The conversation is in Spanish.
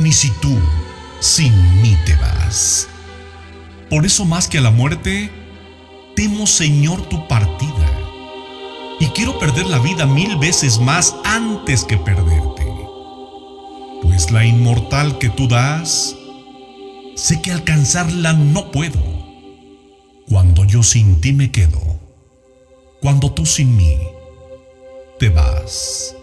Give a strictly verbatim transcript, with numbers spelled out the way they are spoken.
ni si tú sin mí te vas. Por eso más que a la muerte, temo, Señor, tu partida, y quiero perder la vida mil veces más antes que perderte. Pues la inmortal que tú das, sé que alcanzarla no puedo, cuando yo sin ti me quedo, cuando tú sin mí te vas.